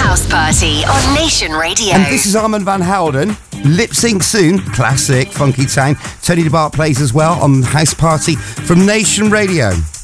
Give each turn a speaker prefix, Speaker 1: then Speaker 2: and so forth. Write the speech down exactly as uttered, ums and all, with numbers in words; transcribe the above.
Speaker 1: House Party on Nation Radio.
Speaker 2: And this is Armand Van Helden. Lip Sync Soon, classic Funky Town. Tony DeBart plays as well on House Party from Nation Radio.